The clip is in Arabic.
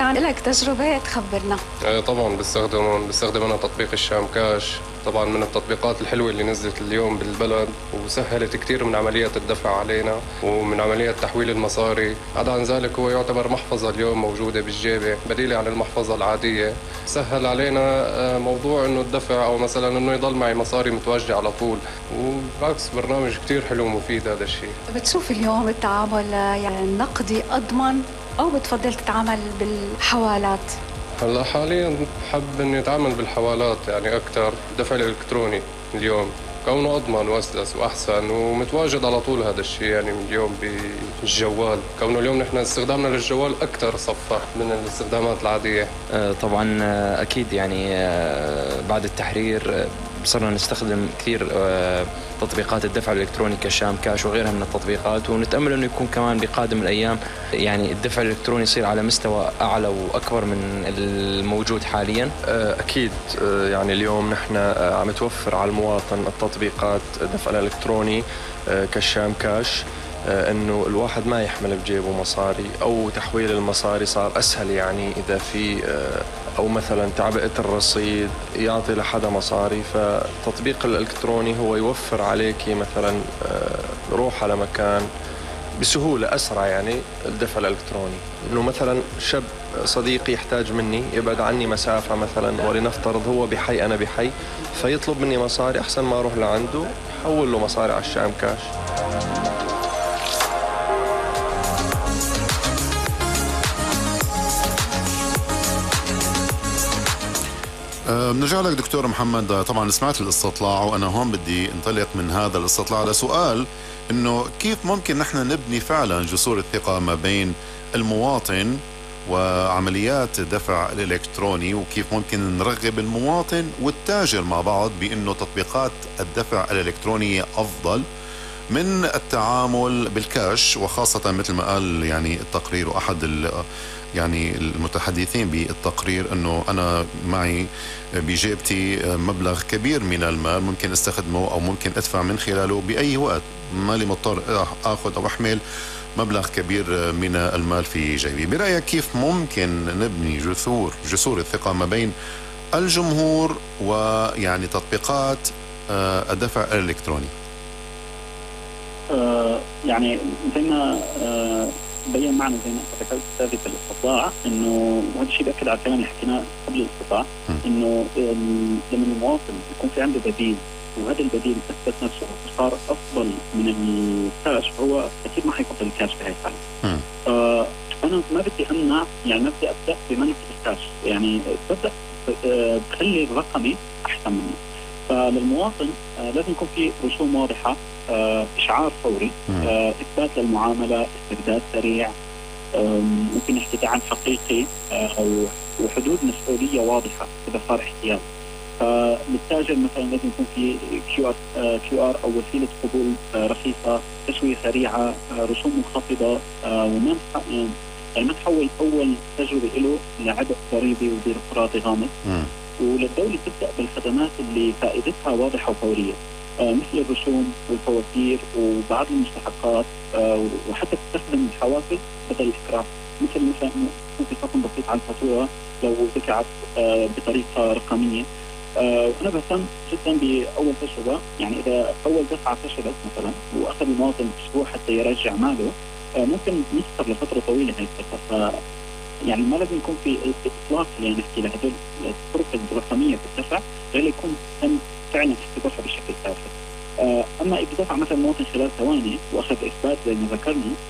كان لك تجربة تخبرنا. طبعا بستخدم أنا تطبيق الشام كاش، طبعا من التطبيقات الحلوة اللي نزلت اليوم بالبلد وسهلت كثير من عمليات الدفع علينا ومن عمليات تحويل المصاري. عدا عن ذلك هو يعتبر محفظة اليوم موجودة بالجيبة بديلة عن المحفظة العادية. سهل علينا موضوع انه الدفع او مثلا انه يضل معي مصاري متواجدة على طول، وبالعكس برنامج كثير حلو ومفيد هذا الشيء. بتشوف اليوم التعامل يعني النقدي أضمن أو بتفضل تتعامل بالحوالات؟ هلا حاليا بحب اني اتعامل بالحوالات يعني اكثر. الدفع الالكتروني اليوم كونه اضمن واسلس واحسن ومتواجد على طول هذا الشيء يعني اليوم بالجوال، كونه اليوم نحن استخدامنا للجوال اكثر صفى من الاستخدامات العاديه. طبعا اكيد يعني بعد التحرير صرنا نستخدم كثير تطبيقات الدفع الإلكتروني كشام كاش وغيرها من التطبيقات، ونتأمل أنه يكون كمان بقادم الأيام يعني الدفع الإلكتروني يصير على مستوى أعلى وأكبر من الموجود حاليا. أكيد يعني اليوم نحن عم توفر على المواطن التطبيقات الدفع الإلكتروني كشام كاش، انه الواحد ما يحمل بجيبه مصاري او تحويل المصاري صار اسهل. يعني اذا في او مثلا تعبئة الرصيد يعطي لحدا مصاري، فالتطبيق الالكتروني هو يوفر عليك مثلا روح على مكان بسهولة اسرع. يعني الدفع الالكتروني انه مثلا شاب صديقي يحتاج مني يبعد عني مسافة مثلا، ولنفترض هو بحي انا بحي، فيطلب مني مصاري احسن ما اروح لعنده حول له مصاري على الشام كاش. بنرجع لك دكتور محمد. طبعا سمعت الاستطلاع وانا هون بدي انطلق من هذا الاستطلاع لسؤال انه كيف ممكن نحن نبني فعلا جسور الثقة ما بين المواطن وعمليات الدفع الالكتروني، وكيف ممكن نرغب المواطن والتاجر مع بعض بانه تطبيقات الدفع الالكتروني افضل من التعامل بالكاش، وخاصة مثل ما قال يعني التقرير واحد يعني المتحدثين بالتقرير انه انا معي بجيبتي مبلغ كبير من المال ممكن استخدمه او ممكن ادفع من خلاله باي وقت، مالي مضطر اخذ او احمل مبلغ كبير من المال في جيبي. برأيك كيف ممكن نبني جسور الثقة ما بين الجمهور ويعني تطبيقات الدفع الالكتروني؟ يعني زي ما بين معنا زي ما ذكرت أستاذي في الاستطلاع انه هذا الشيء بيأكد على الكلام اللي حكيناه قبل الاستطلاع، انه لما المواطن يكون في عنده بديل وهذا البديل اثبت نفسه وصار افضل من الكاش، فهو اكيد ما حيفضل الكاش في هاي الحاله. انا ما بدي امنع، يعني ما بدي ابدا بمنع الكاش، يعني ببدا بخلي الرقمي احسن منه. فللمواطن لازم يكون في رسوم واضحه، إشعار فوري، إثبات للمعاملة، استرداد سريع، ممكن نحكي دعم حقيقي، وحدود مسؤولية واضحة إذا صار احتيال. فللتاجر مثلا لازم يكون في QR أو وسيلة قبول رخيصة، تسوية سريعة، رسوم منخفضة، وما يعني ما تحول أول تجربة له لعبء ضريبي وبيروقراطي غامض. وللدولة تبدأ بالخدمات اللي فائدتها واضحة وفورية، مثل الرسوم والفواتير وبعض المستحقات، وحتى تستخدم الحوافز بدل الإكراه، مثل في خصم بسيط على الفاتورة لو دفعت بطريقة رقمية. وأنا بهتم جدا بأول تجربة، يعني إذا أول دفعة فشلت مثلا وأخذ المواطن أسبوع حتى يرجع ماله، ممكن نخسر لفترة طويلة هاي الثقة. يعني ما لازم يكون في إطلاق يعني نحكي لهدول الطرق الرقمية في الدفع غير يكون تم فعلا اختبارها بشكل كافي. اما اذا دفع مثلا المواطن خلال ثواني واخذ اثبات زي ما ذكرنا،